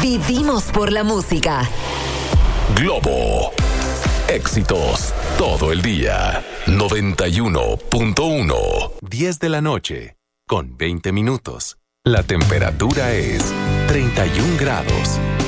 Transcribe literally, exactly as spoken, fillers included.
Vivimos por la música. Globo. Éxitos todo el día. noventa y uno punto uno. diez de la noche, con veinte minutos. La temperatura es treinta y un grados.